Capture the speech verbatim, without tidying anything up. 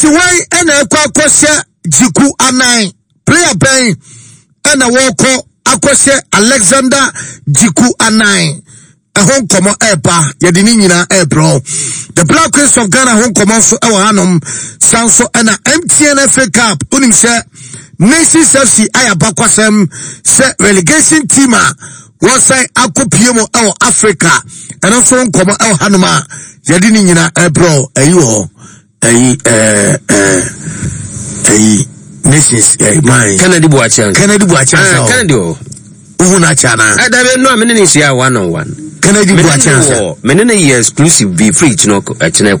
Tiwai ena ekwa akoshe Jiku Anai. Player Ben ena woko akoshe Alexander Jiku Anai. A home common airpa, Yadinina airbro. The Black Queens of Ghana home common so our hanum, Sanso and a M T N F A Cup, Unim share Nations F C Ayabakwasem, set relegation team, was say Akopiomo our Africa, and also home common our hanuma, Yadinina airbro, a you, a uh, uh, a Nations, a mine. Kennedy Boachan, Kennedy Boachan, Kennedy. Una chana. I don't know. I'm in this year one on one. Can I do a chance? Menene exclusive be free to know.